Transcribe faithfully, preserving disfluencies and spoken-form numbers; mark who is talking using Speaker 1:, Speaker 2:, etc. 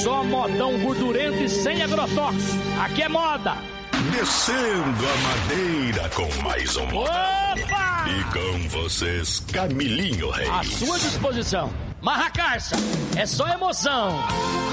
Speaker 1: Só modão gordurento e sem agrotóxico. Aqui é moda.
Speaker 2: Descendo a madeira com mais um modão.
Speaker 1: Opa!
Speaker 2: E com vocês, Camilinho Reis.
Speaker 1: À sua disposição. Marra Carça, é só emoção.